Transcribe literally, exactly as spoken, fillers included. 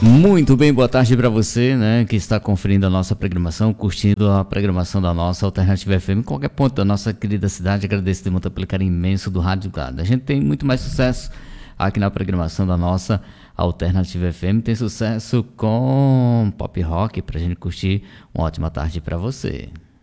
Muito bem, boa tarde para você, né, que está conferindo a nossa programação, curtindo a programação da nossa Alternativa F M, em qualquer ponto da nossa querida cidade. Agradeço de muito pelo carinho imenso do Rádio Gado. A gente tem muito mais sucesso aqui na programação da nossa Alternativa F M, tem sucesso com pop rock, pra gente curtir. Uma ótima tarde para você.